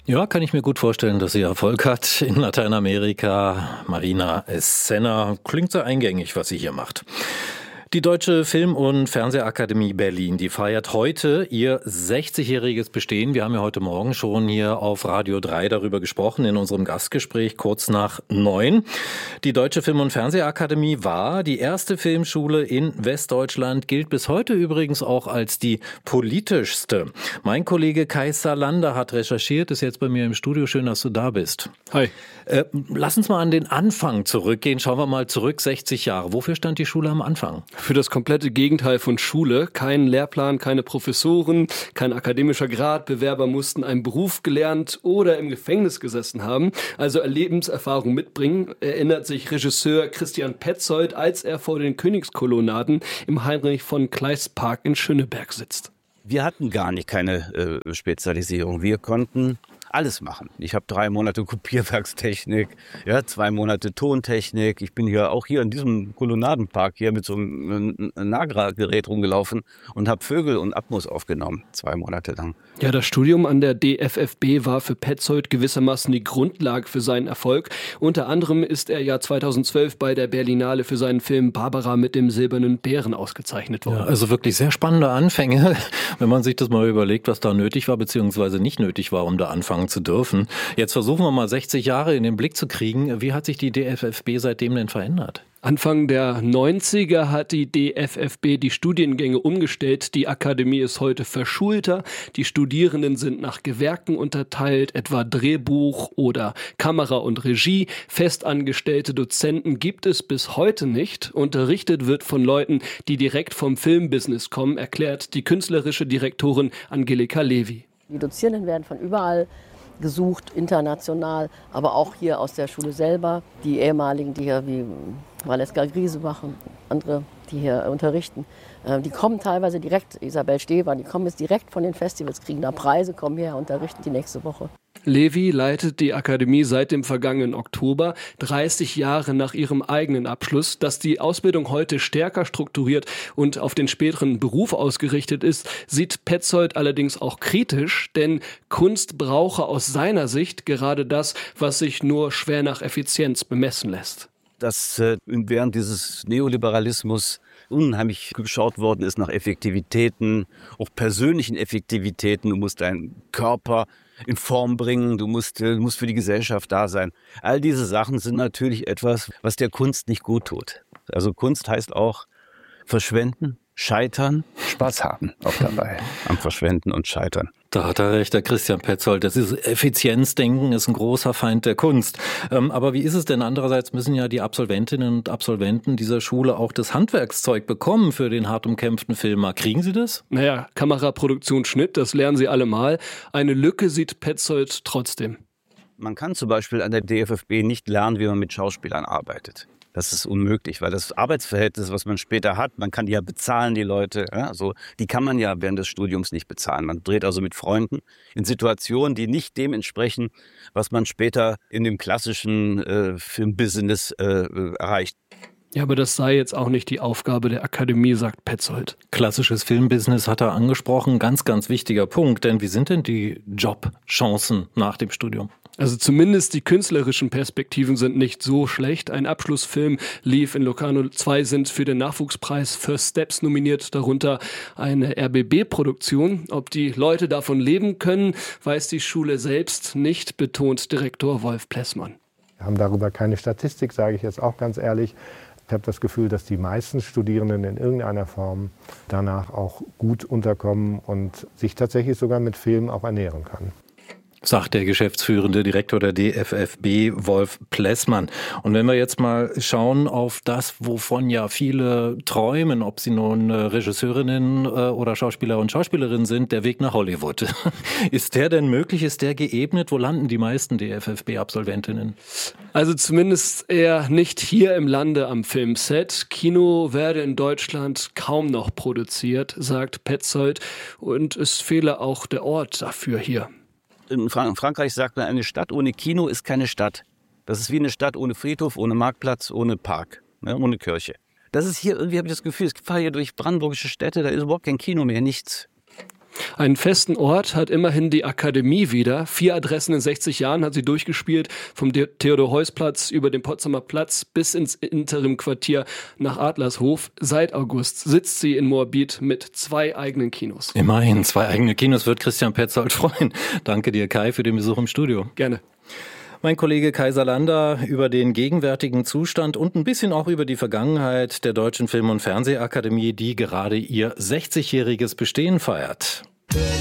Ja, kann ich mir gut vorstellen, dass sie Erfolg hat in Lateinamerika. Marina Escena, klingt sehr eingängig, was sie hier macht. Die Deutsche Film- und Fernsehakademie Berlin, die feiert heute ihr 60-jähriges Bestehen. Wir haben ja heute Morgen schon hier auf Radio 3 darüber gesprochen, in unserem Gastgespräch kurz nach 9. Die Deutsche Film- und Fernsehakademie war die erste Filmschule in Westdeutschland, gilt bis heute übrigens auch als die politischste. Mein Kollege Kai Salander hat recherchiert, ist jetzt bei mir im Studio. Schön, dass du da bist. Hi. Lass uns mal an den Anfang zurückgehen. Schauen wir mal zurück, 60 Jahre. Wofür stand die Schule am Anfang? Für das komplette Gegenteil von Schule. Kein Lehrplan, keine Professoren, kein akademischer Grad. Bewerber mussten einen Beruf gelernt oder im Gefängnis gesessen haben, also Lebenserfahrung mitbringen, erinnert sich Regisseur Christian Petzold, als er vor den Königskolonnaden im Heinrich von Kleist Park in Schöneberg sitzt. Wir hatten gar nicht keine Spezialisierung. Wir konnten alles machen. Ich habe 3 Monate Kopierwerkstechnik, 2 Monate Tontechnik. Ich bin hier in diesem Kolonnadenpark hier mit so einem Nagra-Gerät rumgelaufen und habe Vögel und Atmos aufgenommen, 2 Monate lang. Ja, das Studium an der DFFB war für Petzold gewissermaßen die Grundlage für seinen Erfolg. Unter anderem ist er ja 2012 bei der Berlinale für seinen Film Barbara mit dem silbernen Bären ausgezeichnet worden. Ja, also wirklich sehr spannende Anfänge, wenn man sich das mal überlegt, was da nötig war bzw. nicht nötig war, um da anfangen zu dürfen. Jetzt versuchen wir mal 60 Jahre in den Blick zu kriegen. Wie hat sich die DFFB seitdem denn verändert? Anfang der 90er hat die DFFB die Studiengänge umgestellt. Die Akademie ist heute verschulter. Die Studierenden sind nach Gewerken unterteilt, etwa Drehbuch oder Kamera und Regie. Festangestellte Dozenten gibt es bis heute nicht. Unterrichtet wird von Leuten, die direkt vom Filmbusiness kommen, erklärt die künstlerische Direktorin Angelika Levy. Die Dozierenden werden von überall gesucht, international, aber auch hier aus der Schule selber. Die ehemaligen, die hier wie Valeska Griesebach und andere, die hier unterrichten, die kommen teilweise direkt, Isabel Stever, die kommen jetzt direkt von den Festivals, kriegen da Preise, kommen hierher, unterrichten die nächste Woche. Levy leitet die Akademie seit dem vergangenen Oktober, 30 Jahre nach ihrem eigenen Abschluss. Dass die Ausbildung heute stärker strukturiert und auf den späteren Beruf ausgerichtet ist, sieht Petzold allerdings auch kritisch, denn Kunst brauche aus seiner Sicht gerade das, was sich nur schwer nach Effizienz bemessen lässt. Dass während dieses Neoliberalismus unheimlich geschaut worden ist nach Effektivitäten, auch persönlichen Effektivitäten. Du musst deinen Körper in Form bringen, du musst für die Gesellschaft da sein. All diese Sachen sind natürlich etwas, was der Kunst nicht gut tut. Also Kunst heißt auch verschwenden, scheitern, Spaß haben auch dabei am Verschwenden und Scheitern. Da hat er recht, der Christian Petzold. Das ist Effizienzdenken, ist ein großer Feind der Kunst. Aber wie ist es denn? Andererseits müssen ja die Absolventinnen und Absolventen dieser Schule auch das Handwerkszeug bekommen für den hart umkämpften Filmmarkt. Kriegen sie das? Naja, Kameraproduktion, Schnitt, das lernen sie alle mal. Eine Lücke sieht Petzold trotzdem. Man kann zum Beispiel an der DFFB nicht lernen, wie man mit Schauspielern arbeitet. Das ist unmöglich, weil das Arbeitsverhältnis, was man später hat, man kann die ja bezahlen, die Leute. Also die kann man ja während des Studiums nicht bezahlen. Man dreht also mit Freunden in Situationen, die nicht dem entsprechen, was man später in dem klassischen Filmbusiness erreicht. Ja, aber das sei jetzt auch nicht die Aufgabe der Akademie, sagt Petzold. Klassisches Filmbusiness hat er angesprochen. Ganz, ganz wichtiger Punkt. Denn wie sind denn die Jobchancen nach dem Studium? Also zumindest die künstlerischen Perspektiven sind nicht so schlecht. Ein Abschlussfilm lief in Locarno. 2 sind für den Nachwuchspreis First Steps nominiert, darunter eine RBB-Produktion. Ob die Leute davon leben können, weiß die Schule selbst nicht, betont Direktor Wolf Plessmann. Wir haben darüber keine Statistik, sage ich jetzt auch ganz ehrlich. Ich habe das Gefühl, dass die meisten Studierenden in irgendeiner Form danach auch gut unterkommen und sich tatsächlich sogar mit Film auch ernähren können. Sagt der geschäftsführende Direktor der DFFB, Wolf Plessmann. Und wenn wir jetzt mal schauen auf das, wovon ja viele träumen, ob sie nun Regisseurinnen oder Schauspieler und Schauspielerinnen sind, der Weg nach Hollywood. Ist der denn möglich? Ist der geebnet? Wo landen die meisten DFFB-Absolventinnen? Also zumindest eher nicht hier im Lande am Filmset. Kino werde in Deutschland kaum noch produziert, sagt Petzold. Und es fehle auch der Ort dafür hier. In Frankreich sagt man, eine Stadt ohne Kino ist keine Stadt. Das ist wie eine Stadt ohne Friedhof, ohne Marktplatz, ohne Park, ohne Kirche. Das ist hier, irgendwie habe ich das Gefühl, ich fahre hier durch brandenburgische Städte, da ist überhaupt kein Kino mehr, nichts. Einen festen Ort hat immerhin die Akademie wieder. 4 Adressen in 60 Jahren hat sie durchgespielt, vom Theodor-Heuss-Platz über den Potsdamer Platz bis ins Interimquartier nach Adlershof. Seit August sitzt sie in Moabit mit 2 eigenen Kinos. Immerhin 2 eigene Kinos wird Christian Petzold freuen. Danke dir, Kai, für den Besuch im Studio. Gerne. Mein Kollege Kai Salander über den gegenwärtigen Zustand und ein bisschen auch über die Vergangenheit der Deutschen Film- und Fernsehakademie, die gerade ihr 60-jähriges Bestehen feiert.